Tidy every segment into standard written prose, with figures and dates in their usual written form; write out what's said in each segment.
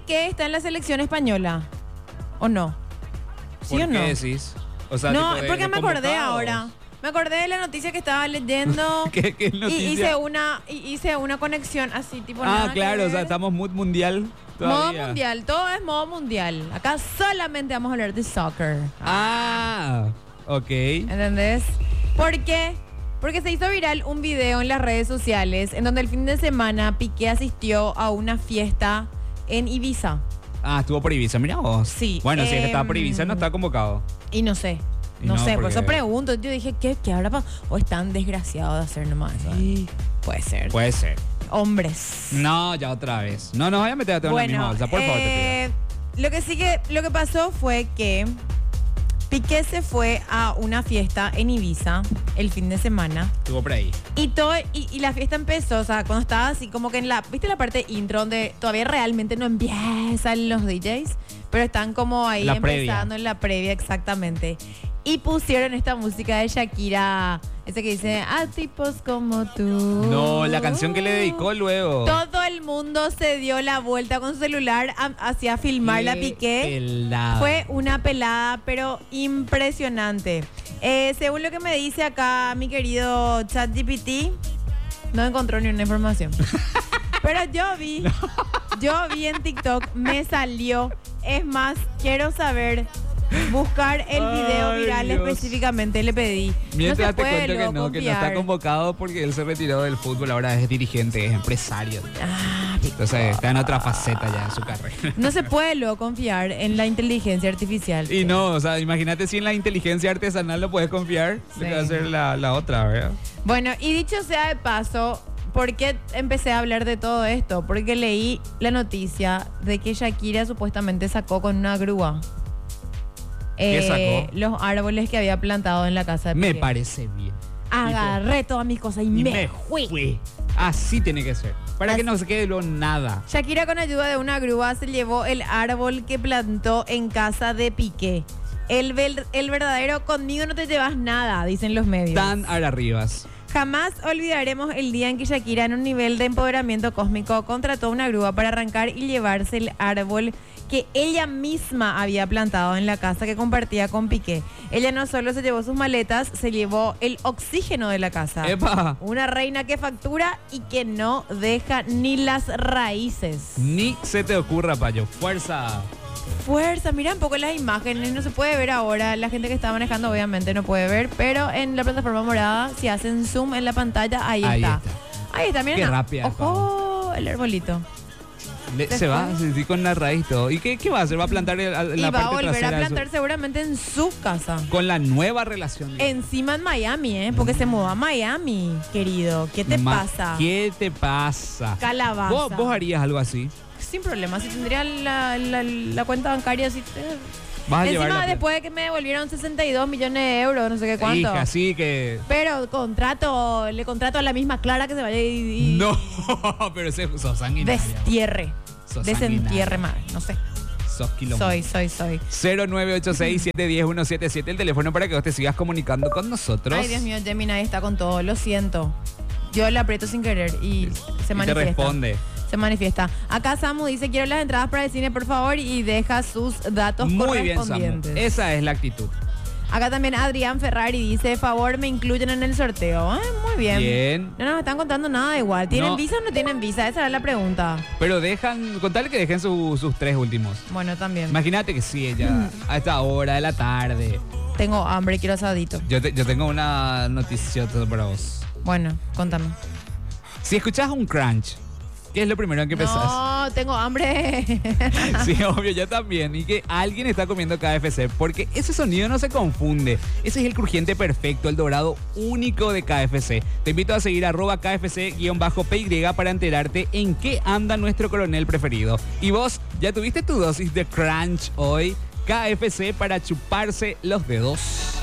Piqué está en la selección española. ¿O no? ¿Sí o ¿Por no? qué decís? O sea, No, tipo de porque los me acordé convocados. ahora. Me acordé de la noticia que estaba leyendo. ¿Qué Y noticia? hice una conexión así, tipo Ah, nada que claro, o sea, ver. estamos mood mundial Modo todavía. mundial, todo es modo mundial. Acá solamente vamos a hablar de soccer. Ah, ok. ¿Entendés? ¿Por qué? Porque se hizo viral un video en las redes sociales en donde el fin de semana Piqué asistió a una fiesta en Ibiza. Ah, estuvo por Ibiza, mira vos. Sí, Bueno, si es que estaba por Ibiza, no está convocado. Y no sé. Y No no, sé, por porque- eso pregunto. Yo dije, ¿qué habrá pasado? O están desgraciados de hacer nomás eso. Puede ser. Puede ser. Hombres. No, ya otra vez. No nos vaya a meter a todos en la misma bolsa, por favor, te pido. lo que pasó fue que Piqué se fue a una fiesta en Ibiza el fin de semana. Estuvo por ahí. Y la fiesta empezó, o sea, cuando estaba así como que ¿viste la parte intro donde todavía realmente no empiezan los DJs? Pero están como ahí La empezando previa. en la previa, exactamente. Y pusieron esta música de Shakira, ese que dice, a tipos como tú. No, la canción que le dedicó luego. Todo el mundo se dio la vuelta con su celular hacia filmar la Piqué. Pelada. Fue una pelada, pero impresionante. Según lo que me dice acá mi querido ChatGPT, no encontró ni una información. Pero yo vi en TikTok, me salió. Es más, quiero saber, buscar el video Ay, viral Dios. específicamente, le pedí. Mientras no se te puede cuento que luego no está confiar. convocado porque él se retiró del fútbol, ahora es dirigente, es empresario. Ah, Entonces está en otra faceta ya de su carrera. no se puede luego confiar en la inteligencia artificial. Y no, o sea, imagínate si en la inteligencia artesanal lo puedes confiar, Sí. lo que va a ser la otra, ¿verdad? Bueno, y dicho sea de paso, ¿por qué empecé a hablar de todo esto? Porque leí la noticia de que Shakira supuestamente sacó con una grúa ¿Qué sacó? los árboles que había plantado en la casa de Me Piqué. parece bien. Agarré todas mis cosas y, Y me fui. Así tiene que ser. Para Así. que no se quede luego nada. Shakira, con ayuda de una grúa, se llevó el árbol que plantó en casa de Piqué. El verdadero conmigo no te llevas nada, dicen los medios. Tan arribas. Jamás olvidaremos el día en que Shakira, en un nivel de empoderamiento cósmico, contrató una grúa para arrancar y llevarse el árbol que ella misma había plantado en la casa que compartía con Piqué. Ella no solo se llevó sus maletas, se llevó el oxígeno de la casa. ¡Epa! Una reina que factura y que no deja ni las raíces. Ni se te ocurra, Payo. Fuerza. Fuerza, mira un poco las imágenes, no se puede ver ahora, la gente que está manejando obviamente no puede ver, pero en la plataforma morada, si hacen zoom en la pantalla, ahí Ahí está. está. Ahí está, miren. Qué rápida, Ojo, el arbolito. Se va, sí, con la raíz todo. ¿Y qué va a hacer? ¿Va a plantar en Y la va a parte volver trasera a de su- plantar seguramente en su casa. con la nueva relación? Encima en Miami, porque se mudó a Miami, querido. ¿Qué te pasa? ¿Qué te pasa? Calabaza. ¿Vos harías algo así? Sin problema, si tendría la cuenta bancaria así. ¿Vas a llevar Encima la después de que me devolvieron 62 millones de euros, no sé qué cuánto. Hija, así que... Pero le contrato a la misma Clara que se vaya y No, pero ese sos sanguinaria. destierre. Sos Desentierre sanguinaria. más, no sé. Sos quilombo. Soy. 0986-710-177, el teléfono para que vos te sigas comunicando con nosotros. Ay, Dios mío, Gemini está con todo, lo siento. Yo le aprieto sin querer y se Y te manifiesta. responde. Se manifiesta. Acá Samu dice, quiero las entradas para el cine, por favor, y deja sus datos Muy bien, Samu. correspondientes. Esa es la actitud. Acá también Adrián Ferrari dice, favor, me incluyen en el sorteo. Muy bien. Bien. No nos están contando nada igual. ¿Tienen No. visa o no tienen visa? Esa era la pregunta. Pero contale que dejen sus tres últimos. Bueno, también. Imagínate que sí, ella, a esta hora de la tarde. Tengo hambre, quiero asadito. Yo tengo una noticia para vos. Bueno, contame. Si escuchás un crunch, ¿qué es lo primero en que pensás? No, tengo hambre. Sí, obvio, yo también. Y que alguien está comiendo KFC, porque ese sonido no se confunde. Ese es el crujiente perfecto, el dorado único de KFC. Te invito a seguir @KFC_PY para enterarte en qué anda nuestro coronel preferido. Y vos, ¿ya tuviste tu dosis de crunch hoy? KFC para chuparse los dedos.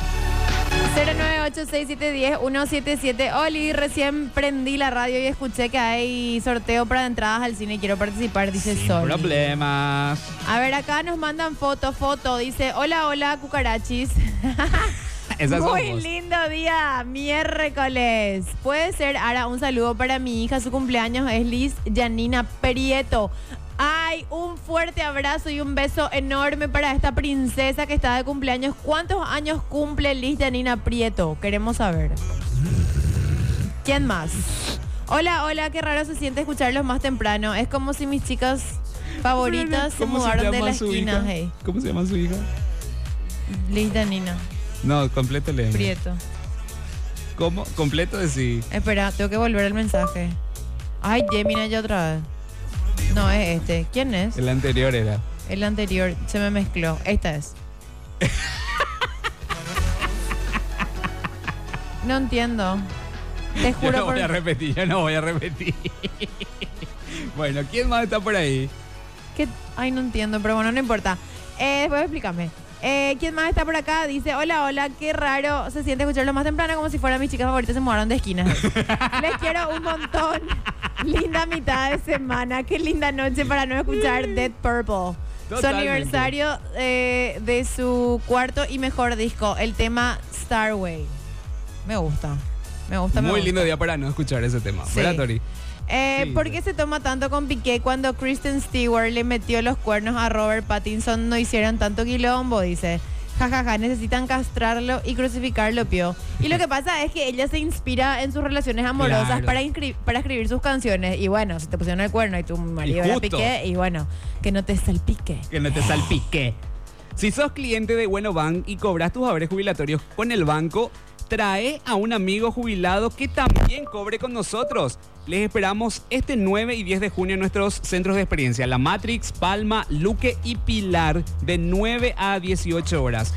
0986710-177. Oli, recién prendí la radio y escuché que hay sorteo para entradas al cine. Quiero participar, dice Sin Sol. problemas. A ver, acá nos mandan foto. Dice, hola, cucarachis. Esas Muy somos. lindo día, miércoles. Puede ser, Ara, un saludo para mi hija. Su cumpleaños es Liz Janina Prieto. hay un fuerte abrazo y un beso enorme para esta princesa que está de cumpleaños. ¿Cuántos años cumple Liz Janina Prieto? Queremos saber. ¿Quién más? Hola, qué raro se siente escucharlos más temprano. Es como si mis chicas favoritas se mudaron de la esquina. Hey. ¿Cómo se llama su hija? Liz Janina No, completo le. Prieto. ¿Cómo? Completo de sí. Espera, tengo que volver al mensaje. Ay, Gemina, ya otra vez. No, es este. ¿Quién es? El anterior era. El anterior se me mezcló. Esta es. No entiendo. Te juro Yo no voy a repetir. Bueno, ¿quién más está por ahí? ¿Qué? Ay, no entiendo, pero bueno, no importa. Después explícame. ¿Quién más está por acá? Dice, hola, qué raro se siente escucharlo más temprano como si fueran mis chicas favoritas se mudaron de esquinas. Les quiero un montón. Linda mitad de semana. Qué linda noche para no escuchar Dead Purple. Totalmente. Su aniversario de su cuarto y mejor disco, el tema Starway. Me gusta. Muy lindo día para no escuchar ese tema. Sí. ¿Verdad, Tori? ¿Por qué se toma tanto con Piqué cuando Kristen Stewart le metió los cuernos a Robert Pattinson? No hicieran tanto quilombo, dice. Jajaja, necesitan castrarlo y crucificarlo, pio. Y lo que pasa es que ella se inspira en sus relaciones amorosas Claro. para escribir sus canciones. Y bueno, si te pusieron el cuerno y tu marido era Piqué, y bueno, que no te salpique. Que no te salpique. Si sos cliente de Bueno Bank y cobras tus haberes jubilatorios con el banco, trae a un amigo jubilado que también cobre con nosotros. Les esperamos este 9 y 10 de junio en nuestros centros de experiencia, La Matrix, Palma, Luque y Pilar, de 9 a 18 horas.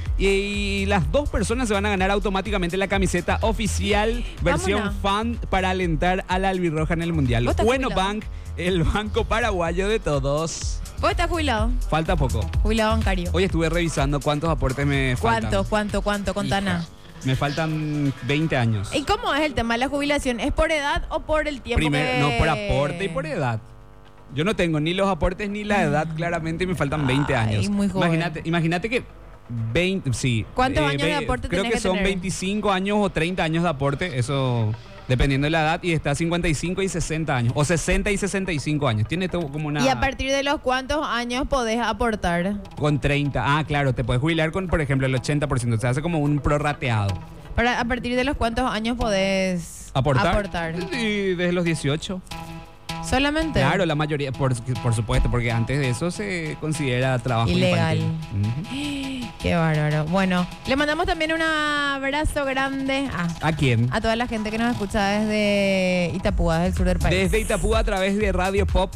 Y las dos personas se van a ganar automáticamente la camiseta oficial, versión Vámonos. fan, para alentar a la albirroja en el Mundial. ¿Vos estás Bueno jubilado? Bank, el banco paraguayo de todos. ¿Vos estás jubilado? Falta poco. Jubilado bancario. Hoy estuve revisando cuántos aportes me faltan. ¿Cuánto? Contana. Me faltan 20 años. ¿Y cómo es el tema de la jubilación? ¿Es por edad o por el tiempo No, por aporte y por edad. Yo no tengo ni los aportes ni la edad, claramente, y me faltan 20 Ay, años. muy joven. Imagínate que 20, sí. ¿Cuántos años de aporte Creo tenés que que son tener? 25 años o 30 años de aporte, eso dependiendo de la edad, y está 55 y 60 años, o 60 y 65 años. Tiene todo como una... ¿Y a partir de los cuántos años podés aportar? Con 30. Ah, claro, te puedes jubilar con, por ejemplo, el 80%. Se hace como un prorrateado. ¿A partir de los cuántos años podés ¿Aportar? Sí, desde los 18. ¿Solamente? Claro, la mayoría, por supuesto, porque antes de eso se considera trabajo Ilegal. infantil. Ujú. Qué bárbaro. Bueno, le mandamos también un abrazo grande ¿A quién? a toda la gente que nos escucha desde Itapúa, del sur del país. Desde Itapúa a través de Radio Pop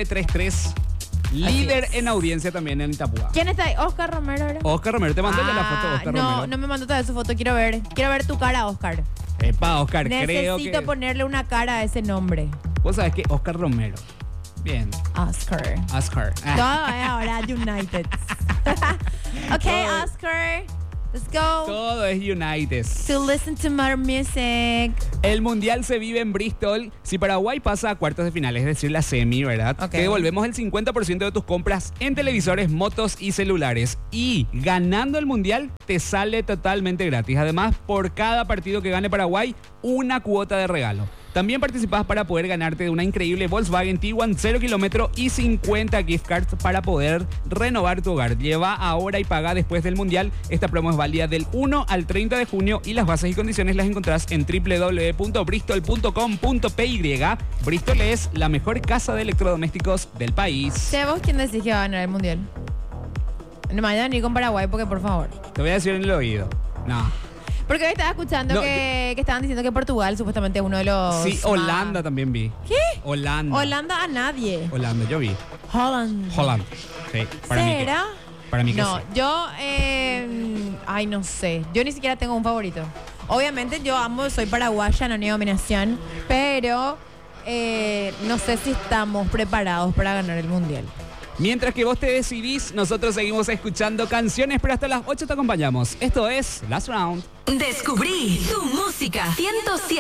933. Líder es. en audiencia también en Itapúa. ¿Quién está ahí? ¿Oscar Romero era? Oscar Romero, te mandé ya la foto de Oscar no, Romero. no me mandó todavía su foto. Quiero ver tu cara, Oscar. Epa, Oscar, creo Necesito que... ponerle una cara a ese nombre. Vos sabés que Oscar Romero. Bien. Oscar. Oscar. Todo es ahora United. Ok, Todo- Oscar. Let's go Todo es United. to listen to more music. El Mundial se vive en Bristol. Si Paraguay pasa a cuartos de final, es decir, la semi, ¿verdad? Ok. Te devolvemos el 50% de tus compras en televisores, motos y celulares. Y ganando el Mundial, te sale totalmente gratis. Además, por cada partido que gane Paraguay, una cuota de regalo. También participás para poder ganarte de una increíble Volkswagen Tiguan 0 kilómetro y 50 gift cards para poder renovar tu hogar. Lleva ahora y paga después del Mundial. Esta promo es válida del 1 al 30 de junio y las bases y condiciones las encontrás en www.bristol.com.py. Bristol es la mejor casa de electrodomésticos del país. Che, ¿vos quién decís que va a ganar el mundial? No me vayan a venir con Paraguay porque, por favor. Te voy a decir en el oído. No. Porque hoy estaba escuchando No, que estaban diciendo que Portugal supuestamente es uno de los... Sí, Holanda también vi. ¿Qué? Holanda. Holanda a nadie. Holanda, yo vi. Holland. Holanda. Sí, para mí que- ¿Será? Para mí que No, sí. yo... ay, no sé. Yo ni siquiera tengo un favorito. Obviamente yo soy paraguaya, no niego mi nación, pero no sé si estamos preparados para ganar el mundial. Mientras que vos te decidís, nosotros seguimos escuchando canciones, pero hasta las 8 te acompañamos. Esto es Last Round. Descubrí tu música 107.